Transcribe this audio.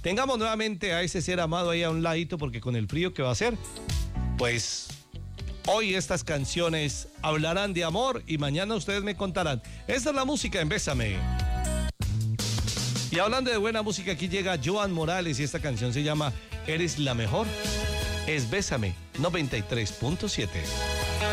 tengamos nuevamente a ese ser amado ahí a un ladito, porque con el frío que va a hacer, pues hoy estas canciones hablarán de amor y mañana ustedes me contarán. Esta es la música en Bésame. Y hablando de buena música, aquí llega Joan Morales y esta canción se llama Eres la Mejor. Es Bésame 93.7.